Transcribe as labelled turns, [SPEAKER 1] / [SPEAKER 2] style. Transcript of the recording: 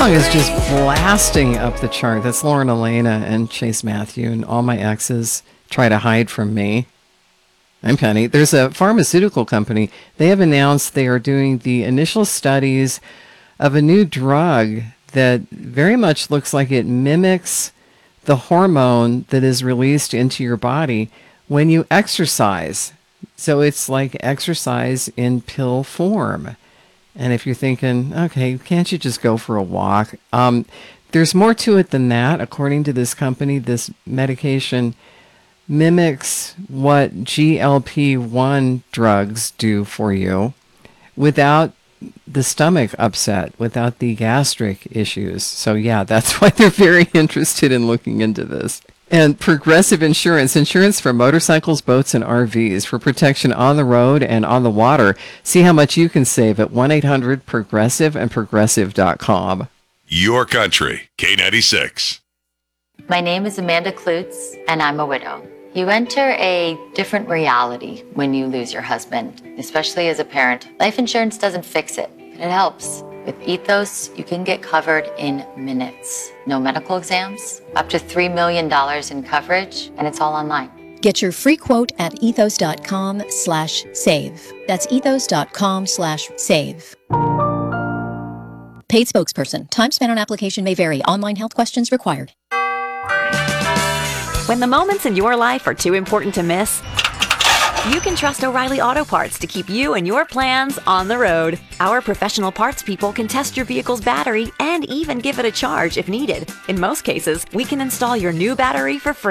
[SPEAKER 1] song is just blasting up the chart. That's Lauren Elena and Chase Matthew, and all my exes try to hide from me. I'm Penny. There's a pharmaceutical company. They have announced they are doing the initial studies of a new drug that very much looks like it mimics the hormone that is released into your body when you exercise. So it's like exercise in pill form. And if you're thinking, okay, can't you just go for a walk? There's more to it than that. According to this company, this medication mimics what GLP-1 drugs do for you without the stomach upset, without the gastric issues. So yeah, that's why they're very interested in looking into this. And Progressive Insurance for motorcycles, boats, and RVs for protection on the road and on the water. See how much you can save at 1-800-PROGRESSIVE and progressive.com.
[SPEAKER 2] Your country, K96.
[SPEAKER 3] My name is Amanda Klutz, and I'm a widow. You enter a different reality when you lose your husband, especially as a parent. Life insurance doesn't fix it, but it helps. With Ethos, you can get covered in minutes. No medical exams, up to $3 million in coverage, and it's all online.
[SPEAKER 4] Get your free quote at ethos.com/save. That's ethos.com/save. Paid spokesperson. Time spent on application may vary. Online health questions required.
[SPEAKER 5] When the moments in your life are too important to miss, you can trust O'Reilly Auto Parts to keep you and your plans on the road. Our professional parts people can test your vehicle's battery and even give it a charge if needed. In most cases, we can install your new battery for free.